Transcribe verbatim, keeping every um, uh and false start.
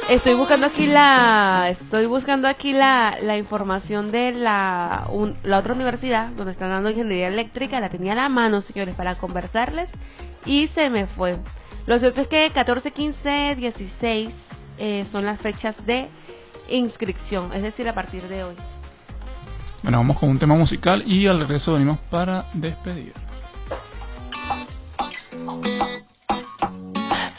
Estoy buscando aquí la estoy buscando aquí la, la información de la, un, la otra universidad donde están dando ingeniería eléctrica. La tenía a la mano, señores, para conversarles y se me fue. Lo cierto es que catorce, quince, dieciséis eh, son las fechas de inscripción, es decir, a partir de hoy. Bueno, vamos con un tema musical y al regreso venimos para despedir.